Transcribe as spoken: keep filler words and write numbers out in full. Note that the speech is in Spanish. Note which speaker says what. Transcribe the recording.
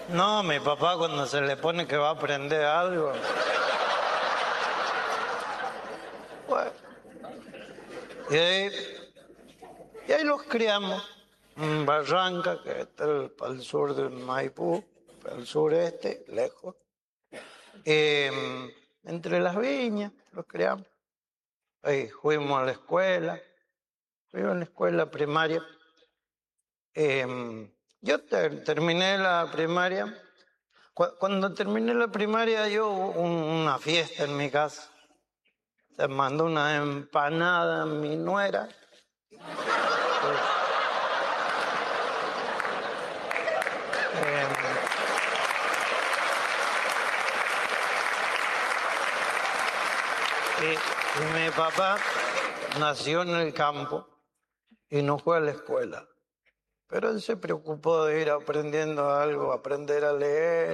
Speaker 1: No, mi papá cuando se le pone que va a aprender algo. Bueno, y ahí, y ahí los criamos. En Barranca, que está al, al sur de Maipú, al sureste, lejos. Eh, entre las viñas los criamos. Ahí fuimos a la escuela. Fuimos a la escuela primaria. Eh, yo ter, terminé la primaria. Cu- cuando terminé la primaria, yo hubo un, una fiesta en mi casa. Se mandó una empanada a mi nuera. Pues, eh, y, y mi papá nació en el campo y no fue a la escuela. Pero él se preocupó de ir aprendiendo algo, aprender a leer.